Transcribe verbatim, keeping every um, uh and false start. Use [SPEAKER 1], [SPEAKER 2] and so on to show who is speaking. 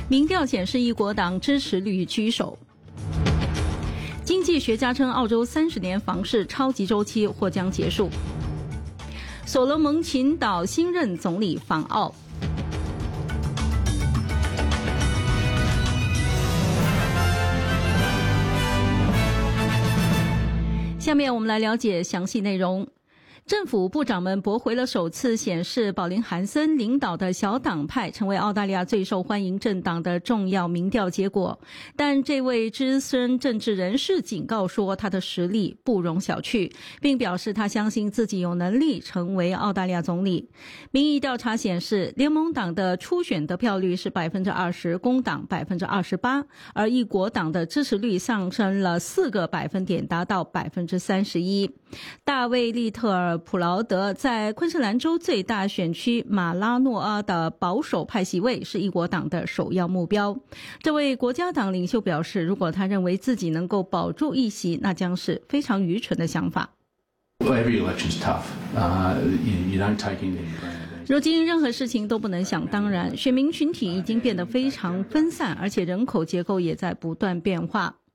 [SPEAKER 1] 民调显示一国党支持率居首。经济学家称，澳洲三十年房市超级周期或将结束。所罗门群岛新任总理访澳。下面我们来了解详细内容。政府部长们驳回了首次显示保林·韩森领导的小党派成为澳大利亚最受欢迎政党的重要民调结果，但这位资深政治人士警告说，他的实力不容小觑，并表示他相信自己有能力成为澳大利亚总理。民意调查显示，联盟党的初选得票率是 百分之二十， 工党 百分之二十八， 而一国党的支持率上升了四个百分点，达到 百分之三十一。大卫·利特尔普劳德在昆士兰州最大选区马拉诺阿的保守派席位是一国党的首要目标。这位国家党领袖表示，如果他认为自己能够保住一席，那将是非常愚蠢的想法。
[SPEAKER 2] Every election's tough. Uh, you, you don't take anything for granted.
[SPEAKER 1] 如今任何事情都不能想当然，选民群体已经变得非常分散，而且人口结构也在不断变化。